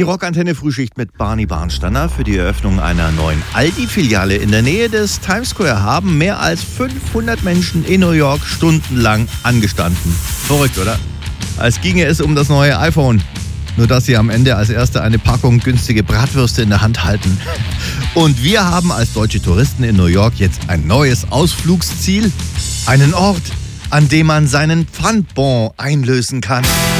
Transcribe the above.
Rockantenne Frühschicht mit Barney Barnsteiner. Für die Eröffnung einer neuen Aldi-Filiale in der Nähe des Times Square haben mehr als 500 Menschen in New York stundenlang angestanden. Verrückt, oder? Als ginge es um das neue iPhone. Nur dass sie am Ende als Erste eine Packung günstige Bratwürste in der Hand halten. Und wir haben als deutsche Touristen in New York jetzt ein neues Ausflugsziel. Einen Ort, an dem man seinen Pfandbon einlösen kann.